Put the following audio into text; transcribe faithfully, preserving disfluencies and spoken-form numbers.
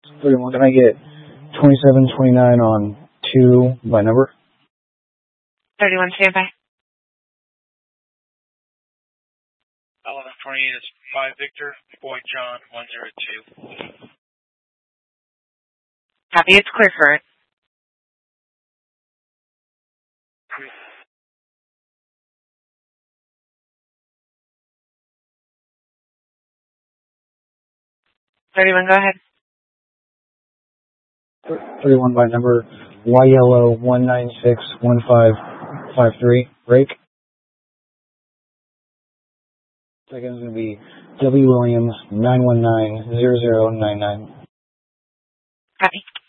thirty-one, can I get twenty-seven twenty-nine on two by number? thirty-one, standby. eleven twenty-eight is five Victor, Boyd John, one zero two. Copy, it's clear for it. thirty-one, go ahead. thirty-one by number Y yellow one nine six one five five three, break. Second is going to be W Williams nine one nine zero zero nine nine. Copy.